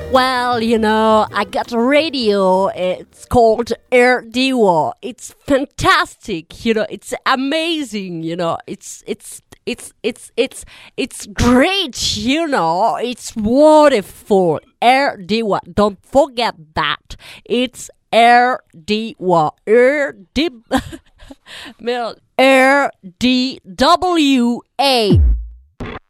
Well, I got a radio. It's called Air Diwa. It's fantastic. It's amazing. It's great. It's wonderful. Air Diwa. Don't forget that. It's Air Diwa. Air D W A.